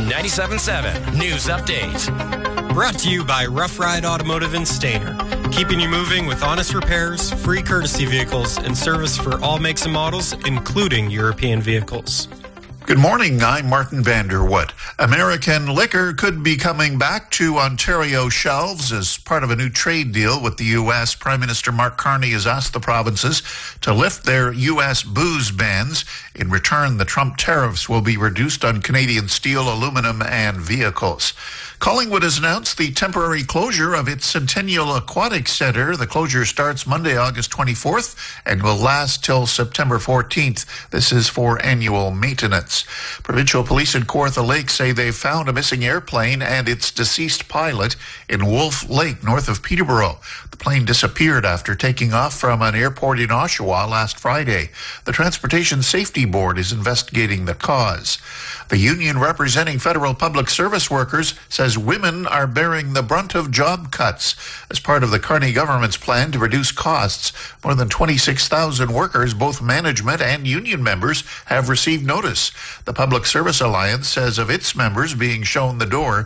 97.7 News Update. Brought to you by Rough Ride Automotive in Stayner. Keeping you moving with honest repairs, free courtesy vehicles, and service for all makes and models, including European vehicles. Good morning, I'm Martin Vanderwood. American liquor could be coming back to Ontario shelves as part of a new trade deal with the U.S. Prime Minister Mark Carney has asked the provinces to lift their U.S. booze bans. In return, the Trump tariffs will be reduced on Canadian steel, aluminum, and vehicles. Collingwood has announced the temporary closure of its Centennial Aquatic Centre. The closure starts Monday, August 24th and will last till September 14th. This is for annual maintenance. Provincial police in Kawartha Lake say they found a missing airplane and its deceased pilot in Wolf Lake, north of Peterborough. The plane disappeared after taking off from an airport in Oshawa last Friday. The Transportation Safety Board is investigating the cause. The union representing federal public service workers says women are bearing the brunt of job cuts. As part of the Carney government's plan to reduce costs, more than 26,000 workers, both management and union members, have received notice. The Public Service Alliance says of its members being shown the door,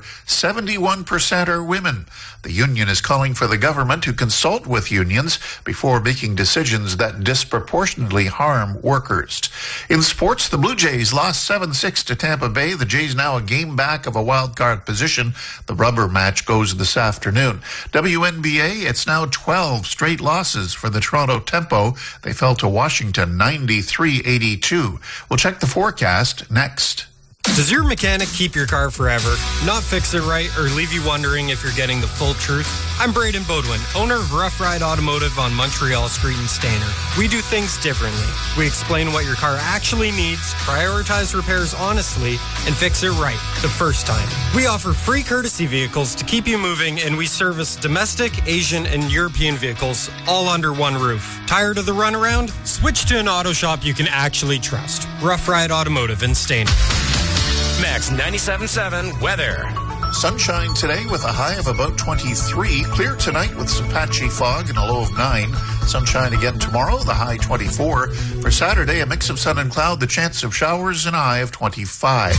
71% are women. The union is calling for the government to consult with unions before making decisions that disproportionately harm workers. In sports, the Blue Jays lost 7-6 to Tampa Bay. The Jays now a game back of a wild card position. The rubber match goes this afternoon. WNBA, it's now 12 straight losses for the Toronto Tempo. They fell to Washington 93-82. We'll check the forecast next. Does your mechanic keep your car forever, not fix it right, or leave you wondering if you're getting the full truth? I'm Braden Bodwin, owner of Rough Ride Automotive on Montreal Street in Stayner. We do things differently. We explain what your car actually needs, prioritize repairs honestly, and fix it right the first time. We offer free courtesy vehicles to keep you moving, and we service domestic, Asian, and European vehicles all under one roof. Tired of the runaround? Switch to an auto shop you can actually trust. Rough Ride Automotive in Stayner. Max 97.7 weather. Sunshine today with a high of about 23. Clear tonight with some patchy fog and a low of 9. Sunshine again tomorrow, the high 24. For Saturday, a mix of sun and cloud, the chance of showers and a high of 25.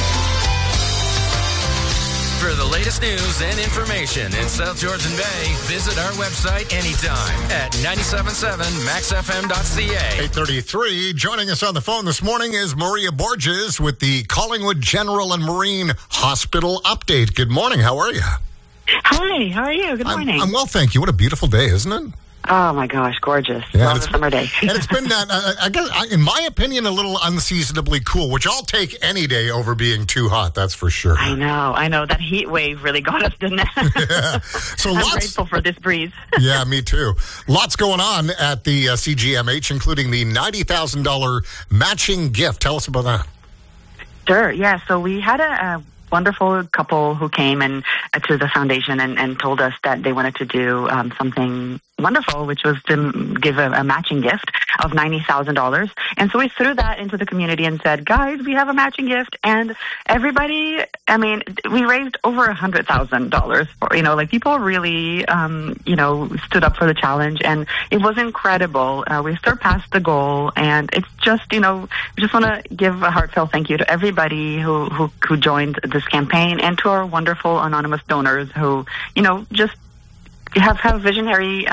For the latest news and information in South Georgian Bay, visit our website anytime at 977maxfm.ca. 8:33. Joining us on the phone this morning is Maria Borges with the Collingwood General and Marine Hospital update. Good morning. How are you? Hi. How are you? Good morning. I'm well, thank you. What a beautiful day, isn't it? Oh, my gosh. Gorgeous. Yeah, Love the summer day. And it's been, I guess, in my opinion, a little unseasonably cool, which I'll take any day over being too hot, that's for sure. I know. That heat wave really got us, didn't it? Yeah. So I'm grateful for this breeze. Yeah, me too. Lots going on at the CGMH, including the $90,000 matching gift. Tell us about that. Sure. Yeah. So we had a wonderful couple who came and to the foundation and told us that they wanted to do something wonderful, which was to give a matching gift of $90,000. And so we threw that into the community and said, guys, we have a matching gift. And everybody, we raised over $100,000 for, people really, stood up for the challenge, and it was incredible. We surpassed the goal, and it's just, we just want to give a heartfelt thank you to everybody who joined this campaign, and to our wonderful anonymous donors who, just have visionary,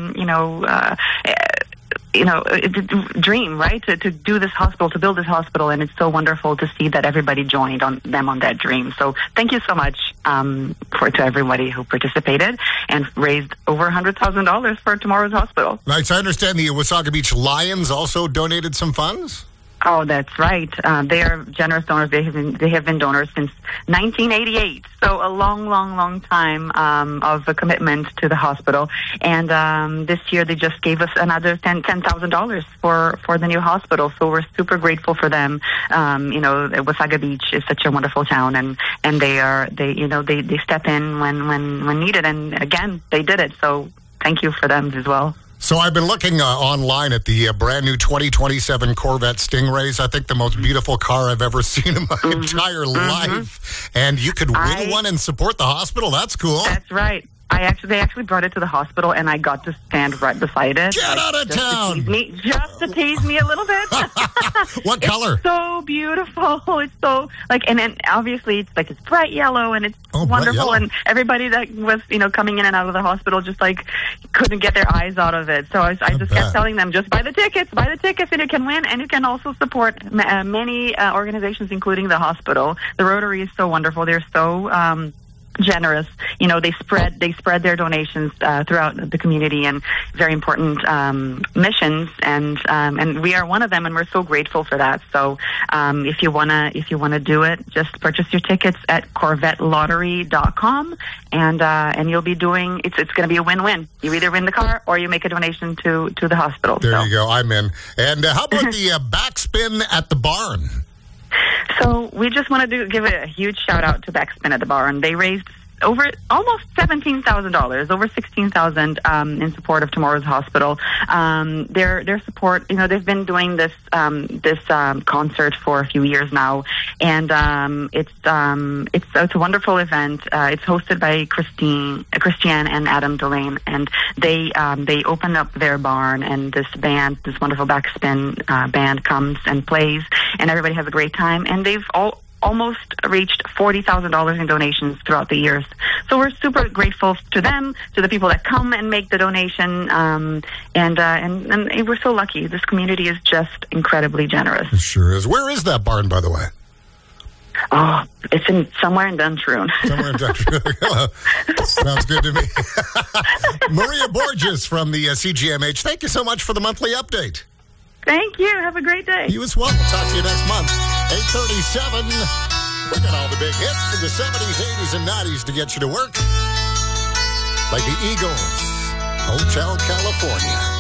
dream, right? To do this hospital, to build this hospital, and it's so wonderful to see that everybody joined on that dream. So thank you so much to everybody who participated and raised over $100,000 for tomorrow's hospital. Right. So I understand the Wasaga Beach Lions also donated some funds? Oh, that's right. They are generous donors. They have been donors since 1988. So a long time of a commitment to the hospital. And this year they just gave us another $10,000 for the new hospital. So we're super grateful for them. Wasaga Beach is such a wonderful town, and they step in when needed. And again, they did it. So thank you for them as well. So I've been looking online at the brand new 2027 Corvette Stingrays. I think the most beautiful car I've ever seen in my entire life. And you could win one and support the hospital. That's cool. That's right. they actually brought it to the hospital, and I got to stand right beside it. Get out of town! Just to tease me a little bit. What color? It's so beautiful. It's so and then obviously it's bright yellow, and it's wonderful. And everybody that was coming in and out of the hospital just couldn't get their eyes out of it. So I just kept telling them, just buy the tickets, and you can win, and you can also support many organizations, including the hospital. The Rotary is so wonderful. They're so generous. They spread their donations throughout the community, and very important missions, and we are one of them, and we're so grateful for that. So if you wanna do it, just purchase your tickets at CorvetteLottery.com, and you'll be doing it's going to be a win-win. You either win the car or you make a donation to the hospital. There you go. I'm in. And how about the backspin at the barn? So we just want to give a huge shout out to Backspin at the Barn. They raised over almost $17,000, over $16,000 in support of Tomorrow's Hospital. Their support, they've been doing this concert for a few years now, and it's a wonderful event. It's hosted by Christiane and Adam Delane, and they open up their barn, and this wonderful Backspin band comes and plays, and everybody has a great time, and they've almost reached $40,000 in donations throughout the years. So we're super grateful to them, to the people that come and make the donation, and we're so lucky. This community is just incredibly generous. It sure is. Where is that barn, by the way? Oh, it's somewhere in Duntroon. Somewhere in Duntroon. Sounds good to me. Maria Borges from the CGMH, thank you so much for the monthly update. Thank you. Have a great day. You as well. We'll talk to you next month. 8:37. We got all the big hits from the 70s, 80s, and 90s to get you to work. Like the Eagles, Hotel California.